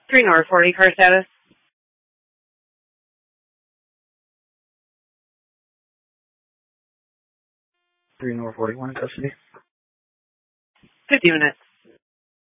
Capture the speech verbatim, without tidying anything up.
three North forty, car status. three North forty-one in custody. fifty minutes.